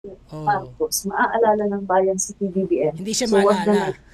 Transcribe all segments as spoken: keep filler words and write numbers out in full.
Oh. Marcos, maaalala ng bayan si P B B M. Hindi siya So, wag na maalala. natin.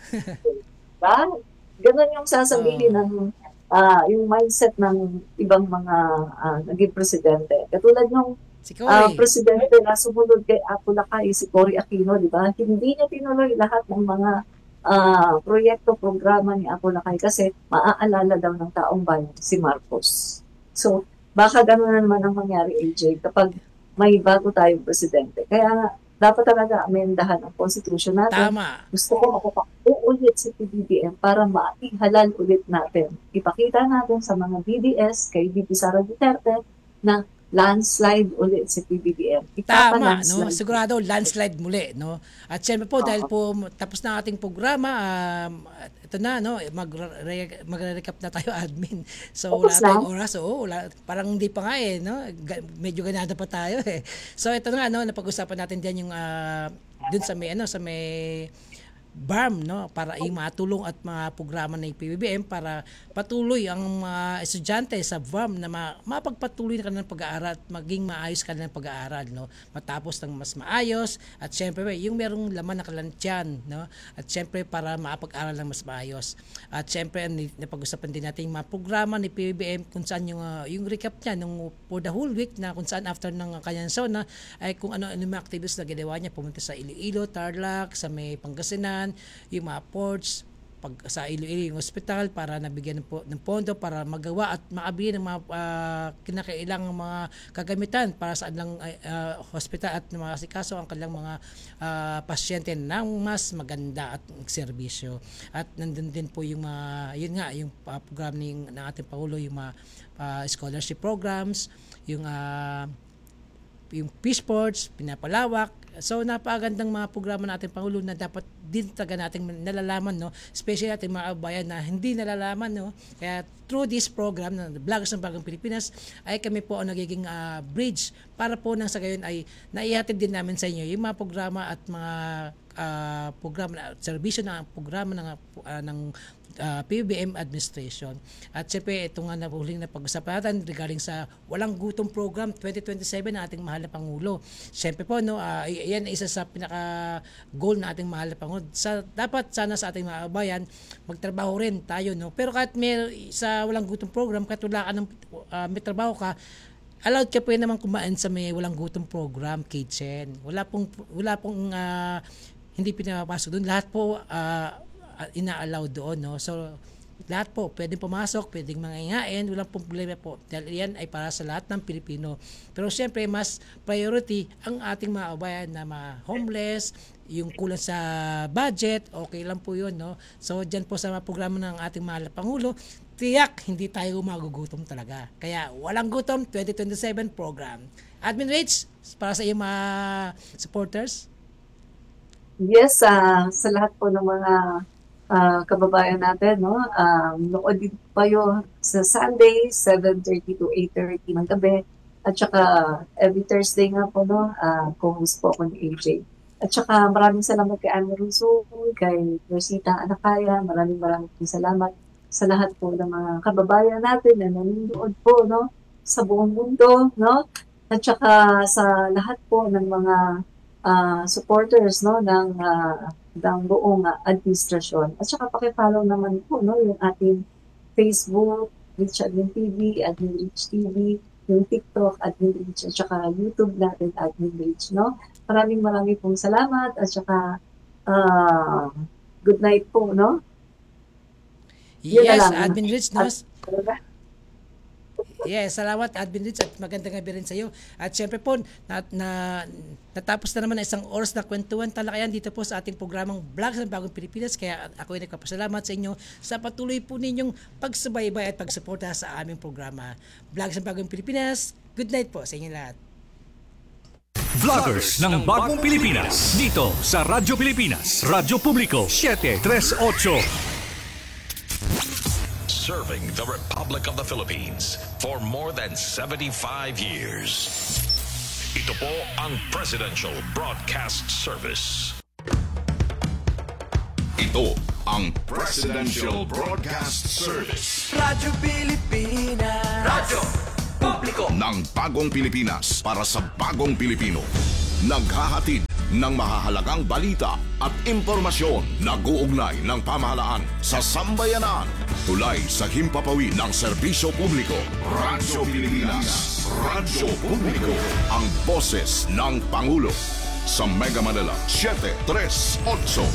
Diba? Ganun yung sasabihin Oo. ng ah, yung mindset ng ibang mga ah, naging presidente. Katulad ng Si ah, Cory. presidente na sumunod kay Apo Lakay, si Cory Aquino, di ba? Hindi niya tinuloy lahat ng mga ah, proyekto, programa ni Apo Lakay kasi maaalala daw ng taong bayan si Marcos. So, baka gano'n na naman ang mangyari, A J, kapag may bago tayong presidente. Kaya nga, dapat talaga amendahan ang constitution natin. Tama. Gusto ko makapakbo ulit si P B B M para maihalal ulit natin. Ipakita natin sa mga B D S, kay B P Sara Duterte, na landslide ulit si P B B M. Tama, no? Ipapa-landslide. Sigurado landslide muli, no? At syempre po dahil Oo. po tapos na ating programa, um, ito na, no? Mag magre-recap na tayo, admin. So Tapos wala na, tayong oras, oo, wala, parang hindi pa nga eh, no? Ga- medyo ganado pa tayo eh. So ito na nga, no? Napag-usapan natin diyan yung uh, dun sa may ano, sa may B A R M, no, para yung matulong at mga programa ng P B B M para patuloy ang mga estudyante sa B A R M na ma- mapagpatuloy na kanilang pag-aaral at maging maayos kanilang pag-aaral, no, matapos ng mas maayos at syempre yung merong laman na kalantyan, no, at syempre para makapag-aral ng mas maayos at syempre napag-usapan din natin yung mga programa ni P B B M kung saan yung, uh, yung recap niya nung for the whole week na kung saan after ng kanyang zona ay kung ano ano mga activities na ginawa niya, pumunta sa Iloilo, Tarlac, sa may Pangasinan, yung mga ports, pag sa Iloilo yung ospital para nabigyan ng, po, ng pondo para magawa at makabili ng mga uh, kinakailangang mga kagamitan para sa kanilang uh, hospital at mga asikaso ang kanilang mga uh, pasyente ng mas maganda at serbisyo. At nandun din po yung mga, yun nga, yung uh, program ng, ng ating Pangulo, yung mga uh, scholarship programs, yung uh, yung Peace Sports, pinapalawak. So napakagandang mga programa natin Pangulo na dapat din talaga nating nalalaman, no, especially ating mga bayan na hindi nalalaman, no. Kaya through this program na Vloggers ng Bagong Pilipinas ay kami po ang nagiging uh, bridge para po nang sa gayon ay naihatid din namin sa inyo yung mga programa at mga uh, programa, serbisyo ng programa ng uh, ng uh, P B B M administration. At syempre ito nga na huling na pag-usapan natin regarding sa walang gutom program twenty twenty-seven ng ating mahal na Pangulo. Syempre po, no, uh, yan isa sa pinaka goal na ating mahal na Pangulo. Sa, dapat sana sa ating mga bayan magtrabaho rin tayo, no. Pero kahit may sa walang gutom program, kahit wala ka ng uh, may trabaho ka, allowed ka po yun naman kumain sa may walang gutom program kitchen. Wala pong wala pong uh, hindi pinapasok doon. Lahat po uh, ina-allow doon, no. So lahat po pwedeng pumasok, pwedeng mangingain, walang problema po. Dahil yan ay para sa lahat ng Pilipino. Pero siyempre mas priority ang ating mga kabayan na mga homeless, yung kulang sa budget, okay lang po yun, no. So dyan po sa mga programa ng ating mahal na Pangulo, tiyak hindi tayo magugutom talaga. Kaya walang gutom twenty twenty-seven program. Admin Rich, para sa iyong mga supporters. yes, ah, sa lahat po ng mga ah, kababayan natin, no, um, nood din po kayo sa Sunday, seven thirty to eight thirty ng gabi. At saka every Thursday nga po, no, ah, co-host po ako ni A J. At saka maraming salamat kay Anne Russo, kay Rosita Anakaya, maraming maraming salamat sa lahat po ng mga kababayan natin na nanonood po, no, sa buong mundo, no, at saka sa lahat po ng mga uh, supporters, no, ng uh, ng buong uh, administrasyon. At saka paki-follow naman po, no, yung ating Facebook, Rich Admin T V, Admin Rich T V, yung TikTok, Admin Rich, at saka YouTube natin, Admin Rich, no. Maraming maraming pong salamat at saka uh, good night po, no. Yun na Yes, lang. Admin Rich, no? At, Yes, salamat Admin Rich at magandang gabi rin sa iyo. At syempre po, na, na, natapos na naman na isang oras na kwentuhan talakayan dito po sa ating programang Vlogs ng Bagong Pilipinas. Kaya ako ay nagpapasalamat sa inyo sa patuloy po ninyong pagsubaybay at pagsuporta sa aming programa. Vlogs ng Bagong Pilipinas, good night po sa inyo lahat. Vloggers ng Bagong Pilipinas dito sa Radyo Pilipinas, Radyo Publiko seven thirty-eight. Serving the Republic of the Philippines for more than seventy-five years. Ito po ang Presidential Broadcast Service. Ito ang Presidential Broadcast Service Radyo Pilipinas, Radyo Publiko ng Bagong Pilipinas para sa Bagong Pilipino. Naghahatid ng mahahalagang balita at impormasyon nag-uugnay ng pamahalaan sa sambayanan. Tulay sa himpapawid ng serbisyo publiko. Radyo Pilipinas. Radyo Publiko. Ang boses ng Pangulo. Sa Mega Manila, seven three eight.